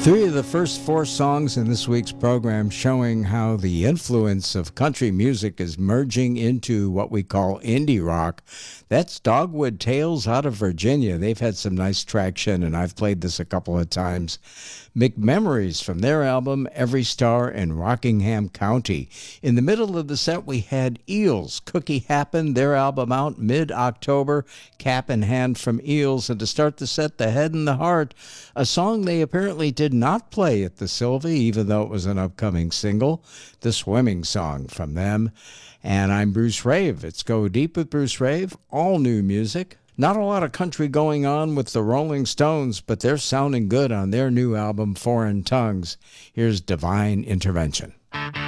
Three of the first four songs in this week's program showing how the influence of country music is merging into what we call indie rock. That's Dogwood Tales out of Virginia. They've had some nice traction, and I've played this a couple of times. McMemories from their album Every Star in Rockingham County. In the middle of the set, we had Eels, Cookie Happen, their album out mid-October, Cap in Hand from Eels. And to start the set, The Head and the Heart, a song they apparently did not play at the Sylvie, even though it was an upcoming single, The Swimming Song from them. And I'm Bruce Rave. It's Go Deep with Bruce Rave, all new music. Not a lot of country going on with the Rolling Stones, but they're sounding good on their new album, Foreign Tongues. Here's Divine Intervention.